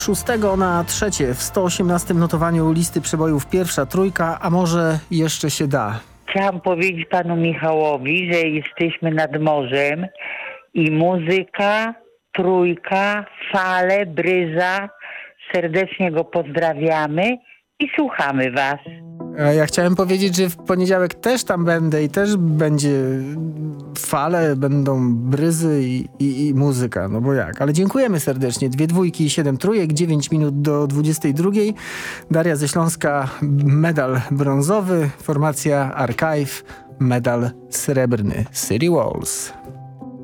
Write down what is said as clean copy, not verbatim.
6 na 3 w 118 notowaniu listy przebojów pierwsza trójka, a może jeszcze się da. Chciałam powiedzieć panu Michałowi, że jesteśmy nad morzem i muzyka, trójka, fale, bryza. Serdecznie go pozdrawiamy i słuchamy was. Ja chciałem powiedzieć, że w poniedziałek też tam będę i też będzie fale, będą bryzy i muzyka, no bo jak. Ale dziękujemy serdecznie. 2 dwójki i 7 trójek, 9 minut do 22. Daria ze Śląska, medal brązowy, formacja Archive, medal srebrny. City Walls.